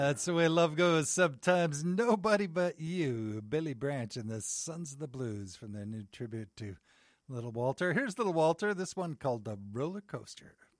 That's the way love goes. Sometimes nobody but you. Billy Branch and the Sons of the Blues from their new tribute to Little Walter. Here's Little Walter, this one called The Roller Coaster.